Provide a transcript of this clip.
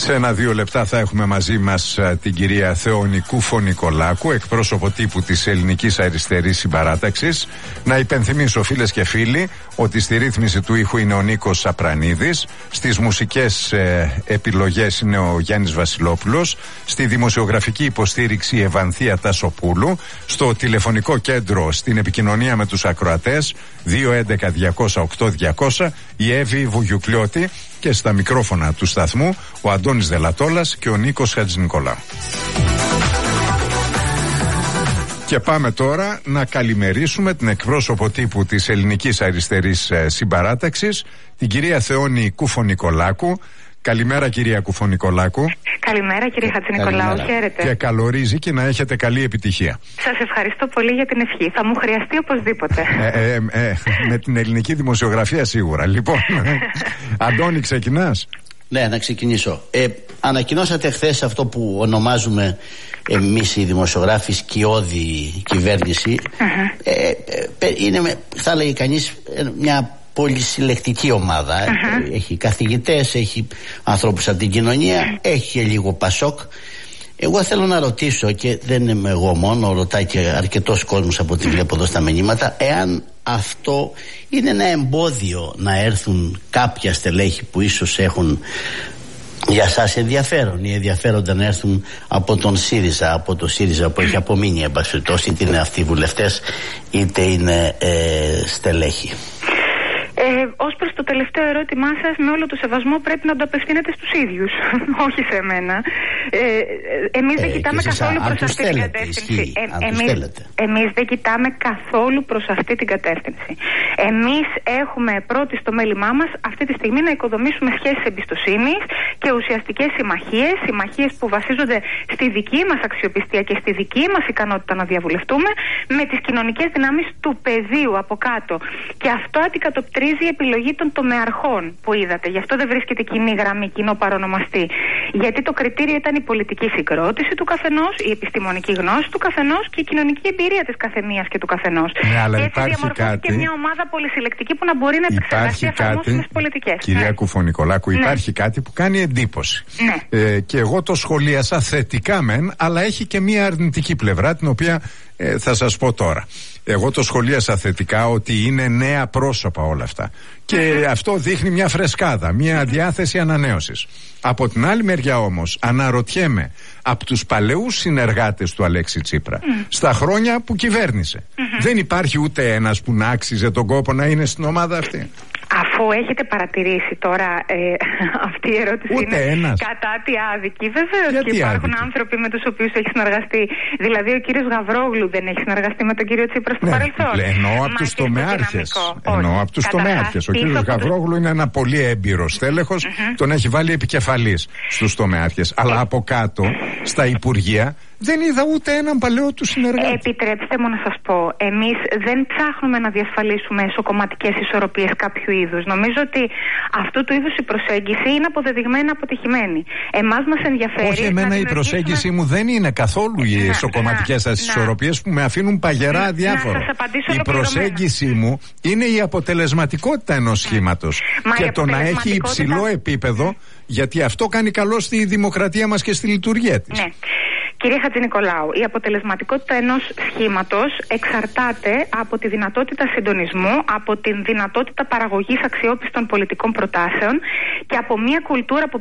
Σε 1-2 λεπτά θα έχουμε μαζί μας την κυρία Θεόνη Κουφονικολάκου, εκπρόσωπο τύπου της Ελληνικής Αριστερής Συμπαράταξης. Να υπενθυμίσω, φίλες και φίλοι, ότι στη ρύθμιση του ήχου είναι ο Νίκος Σαπρανίδης, στις μουσικές επιλογές είναι ο Γιάννης Βασιλόπουλος, στη δημοσιογραφική υποστήριξη η Ευανθία Τασοπούλου, στο τηλεφωνικό κέντρο στην επικοινωνία με τους ακροατές 211-200-8200 η Εύη Βουγιουκλιώτη, και στα μικρόφωνα του σταθμού ο Αντώνης Δελατόλας και ο Νίκος Χατζηνικολάου. Και πάμε τώρα να καλημερίσουμε την εκπρόσωπο τύπου της Ελληνικής Αριστερής Συμπαράταξης, την κυρία Θεόνη Κουφονικολάκου. Καλημέρα, κυρία Κουφονικολάκου. Καλημέρα, κύριε Χατζηνικολάου. Χαίρετε. Και καλορίζει και να έχετε καλή επιτυχία. Σας ευχαριστώ πολύ για την ευχή. Θα μου χρειαστεί οπωσδήποτε. Με την ελληνική δημοσιογραφία σίγουρα. Λοιπόν, Αντώνη, ξεκινάς? Ναι, να ξεκινήσω. Ανακοινώσατε χθες αυτό που ονομάζουμε εμείς οι δημοσιογράφοι σκιώδη κυβέρνηση. Είναι, θα λέγει κανείς, μια πολυσυλλεκτική ομάδα. Έχει καθηγητές, έχει ανθρώπους από την κοινωνία, έχει και λίγο πασόκ. Εγώ θέλω να ρωτήσω, και δεν είμαι εγώ μόνο, ρωτάει και αρκετός κόσμος από ό,τι βλέπω εδώ στα μηνύματα, εάν αυτό είναι ένα εμπόδιο να έρθουν κάποια στελέχη που ίσως έχουν για σας ενδιαφέρον ή ενδιαφέροντα να έρθουν από τον ΣΥΡΙΖΑ, από το ΣΥΡΙΖΑ που έχει απομείνει, εν πάση περιπτώσει, είτε είναι αυτοί οι βουλευτές είτε είναι στελέχη. Ως προς το τελευταίο ερώτημά σας, με όλο το σεβασμό πρέπει να το απευθύνετε στους ίδιους, όχι σε μένα. Εμείς δεν κοιτάμε καθόλου προς αυτή την κατεύθυνση. Εμείς δεν κοιτάμε καθόλου προς αυτή την κατεύθυνση. Εμείς έχουμε πρώτη στο μέλημά μας αυτή τη στιγμή να οικοδομήσουμε σχέσεις εμπιστοσύνης και ουσιαστικές συμμαχίες που βασίζονται στη δική μας αξιοπιστία και στη δική μας ικανότητα να διαβουλευτούμε με τις κοινωνικές δυνάμεις του πεδίου από κάτω. Και αυτό αντικατοπτρίζει η επιλογή των τομεαρχών που είδατε. Γι' αυτό δεν βρίσκεται κοινή γραμμή, κοινό παρονομαστή. Γιατί το κριτήριο ήταν η πολιτική συγκρότηση του καθενός, η επιστημονική γνώση του καθενός και η κοινωνική εμπειρία της καθεμίας και του καθενός. Ναι, αλλά και έτσι διαμορφώθηκε μια ομάδα πολυσυλλεκτική που να μπορεί να επεξεργαστεί εφαρμόσιμες πολιτικές. Κυρία Κουφονικολάκου, υπάρχει κάτι που κάνει εντύπωση. Και εγώ το σχολίασα θετικά μεν, αλλά έχει και μια αρνητική πλευρά, την οποία θα σας πω τώρα. Εγώ το σχολίασα θετικά, ότι είναι νέα πρόσωπα όλα αυτά. Και αυτό δείχνει μια φρεσκάδα, μια διάθεση ανανέωσης. Από την άλλη μεριά όμως αναρωτιέμαι, από τους παλαιούς συνεργάτες του Αλέξη Τσίπρα, στα χρόνια που κυβέρνησε, δεν υπάρχει ούτε ένας που να άξιζε τον κόπο να είναι στην ομάδα αυτή? Αφού έχετε παρατηρήσει τώρα, αυτή η ερώτηση ούτε είναι ένας. κατά τι άδικη. Βεβαίως και υπάρχουν άνθρωποι με τους οποίους έχει συνεργαστεί. Δηλαδή ο κύριος Γαβρόγλου δεν έχει συνεργαστεί με τον κύριο Τσίπρα στο παρελθόν. Εννοώ από τους τομεάρχες. Ο κύριος Γαβρόγλου είναι ένα πολύ έμπειρο στέλεχος, τον έχει βάλει επικεφαλής στους τομεάρχες. Αλλά από κάτω, στα υπουργεία, δεν είδα ούτε έναν παλαιό του συνεργάτη. Επιτρέψτε μου να σας πω, εμείς δεν ψάχνουμε να διασφαλίσουμε εσωκομματικές ισορροπίες κάποιου είδους. Νομίζω ότι αυτού του είδους η προσέγγιση είναι αποδεδειγμένα αποτυχημένη. Εμάς μας ενδιαφέρει. Όχι, εμένα η προσέγγιση μου δεν είναι καθόλου οι εσωκομματικές σας ισορροπίες που με αφήνουν παγερά αδιάφορο. Η προσέγγιση μου είναι η αποτελεσματικότητα ενός σχήματος. Και το να έχει υψηλό επίπεδο, γιατί αυτό κάνει καλό στη δημοκρατία μας και στη λειτουργία της. Ναι. Κύριε Χατζηνικολάου, η αποτελεσματικότητα ενός σχήματος εξαρτάται από τη δυνατότητα συντονισμού, από τη δυνατότητα παραγωγής αξιόπιστων πολιτικών προτάσεων και από μια κουλτούρα που